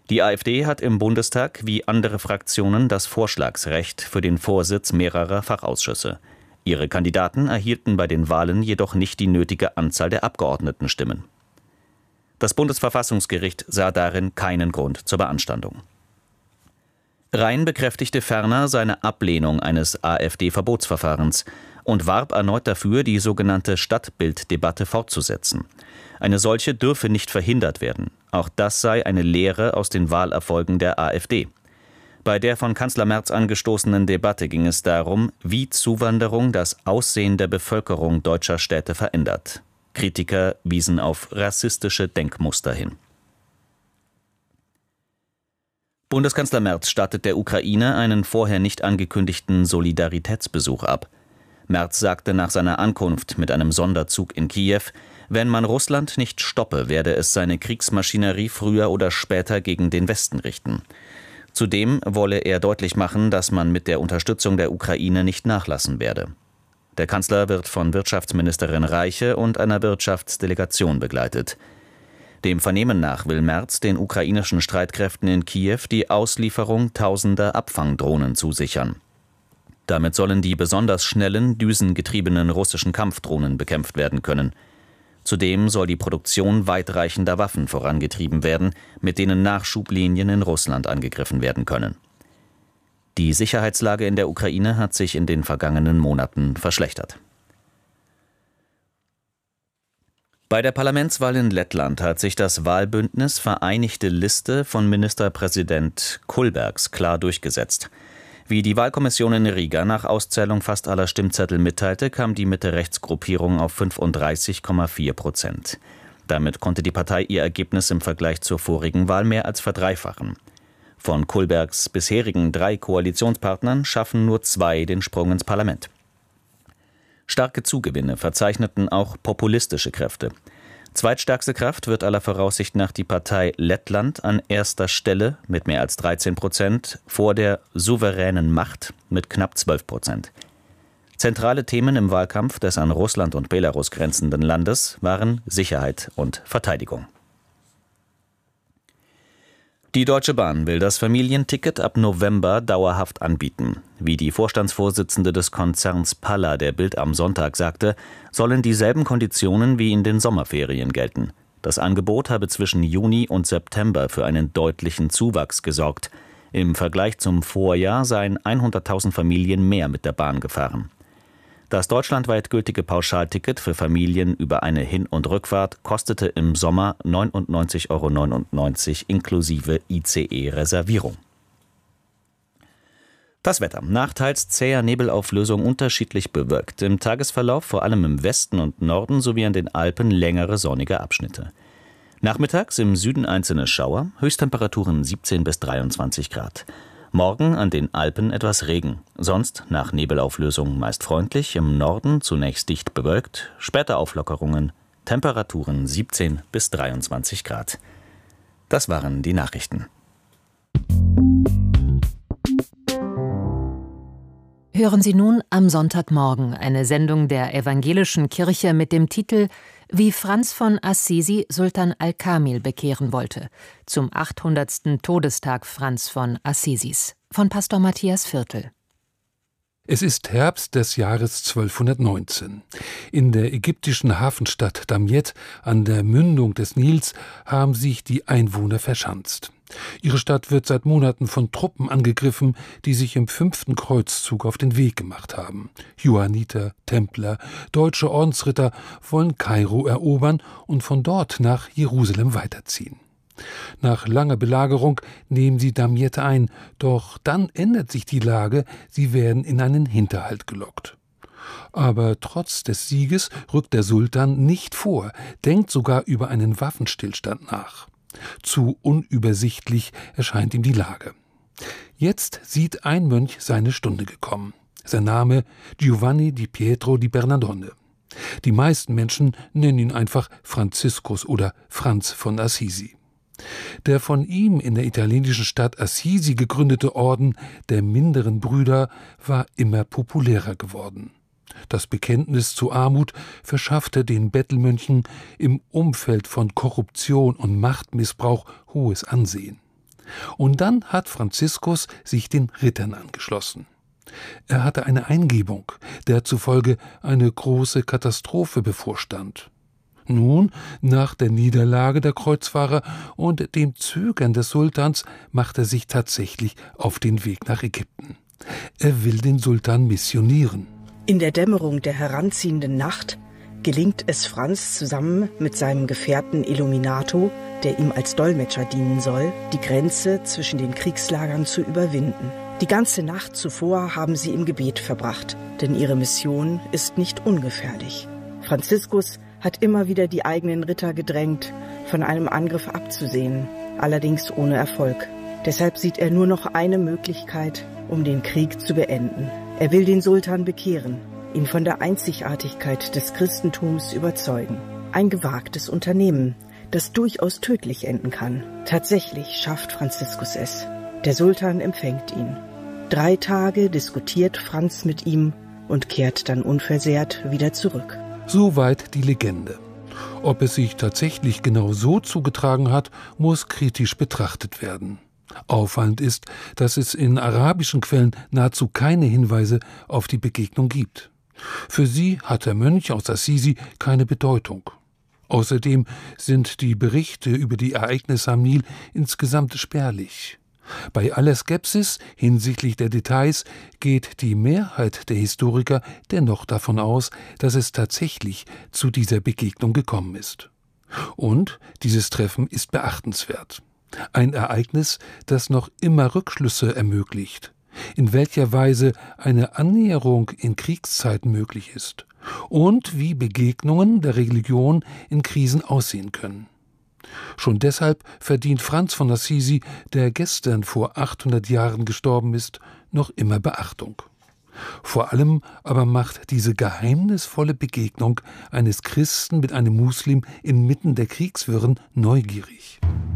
Die AfD hat im Bundestag wie andere Fraktionen das Vorschlagsrecht für den Vorsitz mehrerer Fachausschüsse. Ihre Kandidaten erhielten bei den Wahlen jedoch nicht die nötige Anzahl der Abgeordnetenstimmen. Das Bundesverfassungsgericht sah darin keinen Grund zur Beanstandung. Rhein bekräftigte ferner seine Ablehnung eines AfD-Verbotsverfahrens und warb erneut dafür, die sogenannte Stadtbilddebatte fortzusetzen. Eine solche dürfe nicht verhindert werden. Auch das sei eine Lehre aus den Wahlerfolgen der AfD. Bei der von Kanzler Merz angestoßenen Debatte ging es darum, wie Zuwanderung das Aussehen der Bevölkerung deutscher Städte verändert. Kritiker wiesen auf rassistische Denkmuster hin. Bundeskanzler Merz stattet der Ukraine einen vorher nicht angekündigten Solidaritätsbesuch ab. Merz sagte nach seiner Ankunft mit einem Sonderzug in Kiew, wenn man Russland nicht stoppe, werde es seine Kriegsmaschinerie früher oder später gegen den Westen richten. Zudem wolle er deutlich machen, dass man mit der Unterstützung der Ukraine nicht nachlassen werde. Der Kanzler wird von Wirtschaftsministerin Reiche und einer Wirtschaftsdelegation begleitet. Dem Vernehmen nach will Merz den ukrainischen Streitkräften in Kiew die Auslieferung tausender Abfangdrohnen zusichern. Damit sollen die besonders schnellen, düsengetriebenen russischen Kampfdrohnen bekämpft werden können. Zudem soll die Produktion weitreichender Waffen vorangetrieben werden, mit denen Nachschublinien in Russland angegriffen werden können. Die Sicherheitslage in der Ukraine hat sich in den vergangenen Monaten verschlechtert. Bei der Parlamentswahl in Lettland hat sich das Wahlbündnis Vereinigte Liste von Ministerpräsident Kulbergs klar durchgesetzt. Wie die Wahlkommission in Riga nach Auszählung fast aller Stimmzettel mitteilte, kam die Mitte-Rechts-Gruppierung auf 35,4%. Damit konnte die Partei ihr Ergebnis im Vergleich zur vorigen Wahl mehr als verdreifachen. Von Kulbergs bisherigen 3 Koalitionspartnern schaffen nur 2 den Sprung ins Parlament. Starke Zugewinne verzeichneten auch populistische Kräfte. Zweitstärkste Kraft wird aller Voraussicht nach die Partei Lettland an erster Stelle mit mehr als 13%, vor der souveränen Macht mit knapp 12%. Zentrale Themen im Wahlkampf des an Russland und Belarus grenzenden Landes waren Sicherheit und Verteidigung. Die Deutsche Bahn will das Familienticket ab November dauerhaft anbieten. Wie die Vorstandsvorsitzende des Konzerns Palla der Bild am Sonntag sagte, sollen dieselben Konditionen wie in den Sommerferien gelten. Das Angebot habe zwischen Juni und September für einen deutlichen Zuwachs gesorgt. Im Vergleich zum Vorjahr seien 100.000 Familien mehr mit der Bahn gefahren. Das deutschlandweit gültige Pauschalticket für Familien über eine Hin- und Rückfahrt kostete im Sommer 99,99 € inklusive ICE-Reservierung. Das Wetter. Nachteils zäher Nebelauflösung unterschiedlich bewölkt. Im Tagesverlauf vor allem im Westen und Norden sowie an den Alpen längere sonnige Abschnitte. Nachmittags im Süden einzelne Schauer, Höchsttemperaturen 17 bis 23 Grad. Morgen an den Alpen etwas Regen, sonst nach Nebelauflösung meist freundlich, im Norden zunächst dicht bewölkt, später Auflockerungen, Temperaturen 17 bis 23 Grad. Das waren die Nachrichten. Hören Sie nun am Sonntagmorgen eine Sendung der Evangelischen Kirche mit dem Titel »Wie Franz von Assisi Sultan al-Kamil bekehren wollte« zum 800. Todestag Franz von Assisis von Pastor Matthias Viertel. Es ist Herbst des Jahres 1219. In der ägyptischen Hafenstadt Damiette an der Mündung des Nils haben sich die Einwohner verschanzt. Ihre Stadt wird seit Monaten von Truppen angegriffen, die sich im 5. Kreuzzug auf den Weg gemacht haben. Johanniter, Templer, deutsche Ordensritter wollen Kairo erobern und von dort nach Jerusalem weiterziehen. Nach langer Belagerung nehmen sie Damiette ein, doch dann ändert sich die Lage, sie werden in einen Hinterhalt gelockt. Aber trotz des Sieges rückt der Sultan nicht vor, denkt sogar über einen Waffenstillstand nach. Zu unübersichtlich erscheint ihm die Lage. Jetzt sieht ein Mönch seine Stunde gekommen. Sein Name Giovanni di Pietro di Bernardone. Die meisten Menschen nennen ihn einfach Franziskus oder Franz von Assisi. Der von ihm in der italienischen Stadt Assisi gegründete Orden der minderen Brüder war immer populärer geworden. Das Bekenntnis zur Armut verschaffte den Bettelmönchen im Umfeld von Korruption und Machtmissbrauch hohes Ansehen. Und dann hat Franziskus sich den Rittern angeschlossen. Er hatte eine Eingebung, der zufolge eine große Katastrophe bevorstand. Nun, nach der Niederlage der Kreuzfahrer und dem Zögern des Sultans, macht er sich tatsächlich auf den Weg nach Ägypten. Er will den Sultan missionieren. In der Dämmerung der heranziehenden Nacht gelingt es Franz zusammen mit seinem Gefährten Illuminato, der ihm als Dolmetscher dienen soll, die Grenze zwischen den Kriegslagern zu überwinden. Die ganze Nacht zuvor haben sie im Gebet verbracht, denn ihre Mission ist nicht ungefährlich. Franziskus hat immer wieder die eigenen Ritter gedrängt, von einem Angriff abzusehen, allerdings ohne Erfolg. Deshalb sieht er nur noch eine Möglichkeit, um den Krieg zu beenden. Er will den Sultan bekehren, ihn von der Einzigartigkeit des Christentums überzeugen. Ein gewagtes Unternehmen, das durchaus tödlich enden kann. Tatsächlich schafft Franziskus es. Der Sultan empfängt ihn. 3 Tage diskutiert Franz mit ihm und kehrt dann unversehrt wieder zurück. Soweit die Legende. Ob es sich tatsächlich genau so zugetragen hat, muss kritisch betrachtet werden. Auffallend ist, dass es in arabischen Quellen nahezu keine Hinweise auf die Begegnung gibt. Für sie hat der Mönch aus Assisi keine Bedeutung. Außerdem sind die Berichte über die Ereignisse am Nil insgesamt spärlich. Bei aller Skepsis hinsichtlich der Details geht die Mehrheit der Historiker dennoch davon aus, dass es tatsächlich zu dieser Begegnung gekommen ist. Und dieses Treffen ist beachtenswert. Ein Ereignis, das noch immer Rückschlüsse ermöglicht, in welcher Weise eine Annäherung in Kriegszeiten möglich ist und wie Begegnungen der Religion in Krisen aussehen können. Schon deshalb verdient Franz von Assisi, der gestern vor 800 Jahren gestorben ist, noch immer Beachtung. Vor allem aber macht diese geheimnisvolle Begegnung eines Christen mit einem Muslim inmitten der Kriegswirren neugierig.